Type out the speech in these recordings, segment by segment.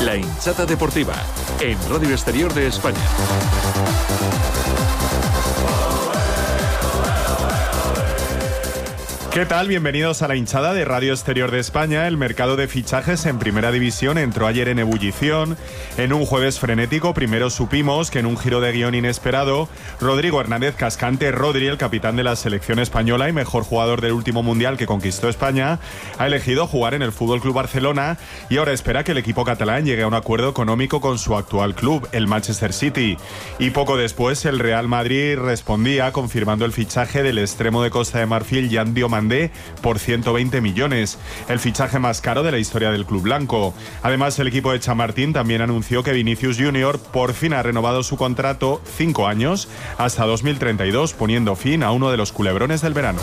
La Hinchada Deportiva, en Radio Exterior de España. ¿Qué tal? Bienvenidos a La Hinchada de Radio Exterior de España. El mercado de fichajes en Primera División entró ayer en ebullición. En un jueves frenético, primero supimos que en un giro de guión inesperado, Rodrigo Hernández Cascante, Rodri, el capitán de la selección española y mejor jugador del último mundial que conquistó España, ha elegido jugar en el FC Barcelona y ahora espera que el equipo catalán llegue a un acuerdo económico con su actual club, el Manchester City. Y poco después, el Real Madrid respondía confirmando el fichaje del extremo de Costa de Marfil, Yan Diomandé, por 120 millones, el fichaje más caro de la historia del club blanco. Además, el equipo de Chamartín también anunció que Vinicius Junior por fin ha renovado su contrato 5 años hasta 2032, poniendo fin a uno de los culebrones del verano.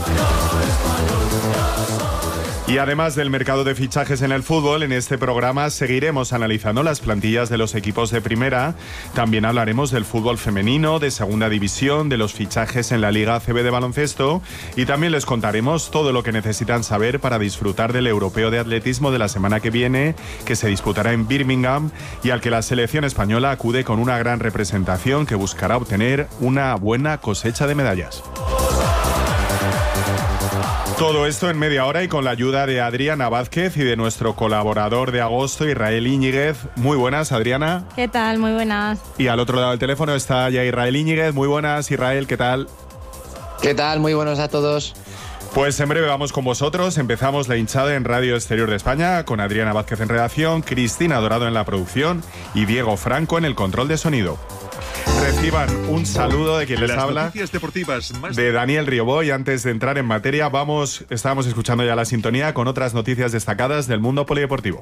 Y además del mercado de fichajes en el fútbol, en este programa seguiremos analizando las plantillas de los equipos de primera. También hablaremos del fútbol femenino, de segunda división, de los fichajes en la Liga ACB de baloncesto y también les contaremos todo lo que necesitan saber para disfrutar del europeo de atletismo de la semana que viene, que se disputará en Birmingham y al que la selección española acude con una gran representación que buscará obtener una buena cosecha de medallas. Todo esto en media hora y con la ayuda de Adriana Vázquez y de nuestro colaborador de agosto, Israel Íñiguez. Muy buenas, Adriana. ¿Qué tal? Muy buenas. Y al otro lado del teléfono está ya Israel Íñiguez. Muy buenas, Israel, ¿qué tal? ¿Qué tal? Muy buenos a todos. Pues en breve vamos con vosotros. Empezamos La Hinchada en Radio Exterior de España con Adriana Vázquez en redacción, Cristina Dorado en la producción y Diego Franco en el control de sonido. Reciban un saludo de quien les habla, de Daniel Rioboy. Antes de entrar en materia, estábamos escuchando ya la sintonía con otras noticias destacadas del mundo polideportivo.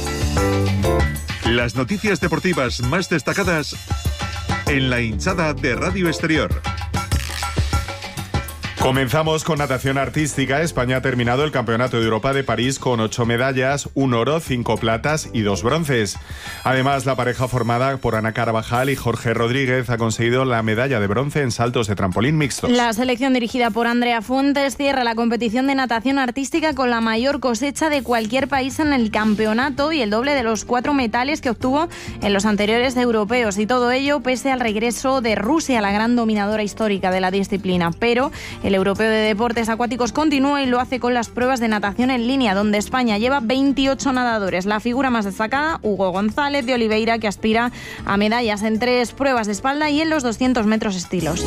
Las noticias deportivas más destacadas en La Hinchada de Radio Exterior. Comenzamos con natación artística. España ha terminado el Campeonato de Europa de París con 8 medallas, 1 oro, 5 platas y 2 bronces. Además, la pareja formada por Ana Carvajal y Jorge Rodríguez ha conseguido la medalla de bronce en saltos de trampolín mixtos. La selección dirigida por Andrea Fuentes cierra la competición de natación artística con la mayor cosecha de cualquier país en el campeonato y el doble de los 4 metales que obtuvo en los anteriores europeos. Y todo ello pese al regreso de Rusia, la gran dominadora histórica de la disciplina. Pero el Europeo de Deportes Acuáticos continúa y lo hace con las pruebas de natación en línea, donde España lleva 28 nadadores. La figura más destacada, Hugo González de Oliveira, que aspira a medallas en 3 pruebas de espalda y en los 200 metros estilos.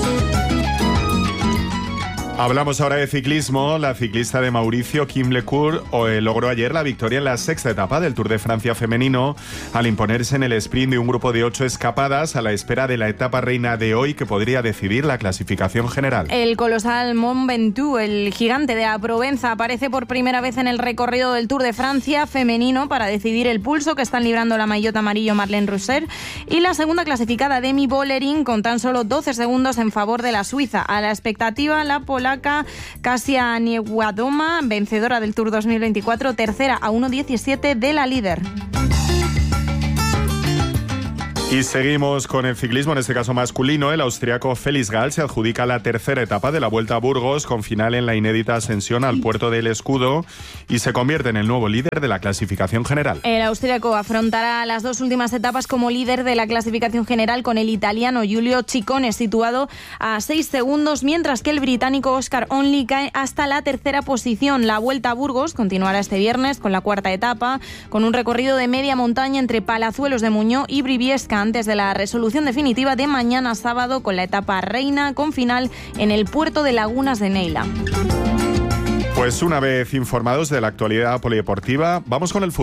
Hablamos ahora de ciclismo. La ciclista de Mauricio, Kim Lecourt, logró ayer la victoria en la 6ª etapa del Tour de Francia femenino al imponerse en el sprint de un grupo de 8 escapadas a la espera de la etapa reina de hoy que podría decidir la clasificación general. El colosal Mont Ventoux, el gigante de la Provenza, aparece por primera vez en el recorrido del Tour de Francia femenino para decidir el pulso que están librando la maillot amarillo Marlene Reusser y la segunda clasificada Demi Vollering con tan solo 12 segundos en favor de la suiza. A la expectativa, la polaca Kasia Niewiadoma, vencedora del Tour 2024, tercera a 1.17 de la líder. Y seguimos con el ciclismo, en este caso masculino. El austriaco Felix Gall se adjudica la 3ª etapa de la Vuelta a Burgos, con final en la inédita ascensión al Puerto del Escudo, y se convierte en el nuevo líder de la clasificación general. El austriaco afrontará las 2 últimas etapas como líder de la clasificación general con el italiano Giulio Ciccone situado a 6 segundos, mientras que el británico Oscar Onley cae hasta la 3ª posición. La Vuelta a Burgos continuará este viernes con la 4ª etapa, con un recorrido de media montaña entre Palazuelos de Muñoz y Briviesca, antes de la resolución definitiva de mañana sábado con la etapa reina con final en el puerto de Lagunas de Neila. Pues una vez informados de la actualidad polideportiva, vamos con el fútbol.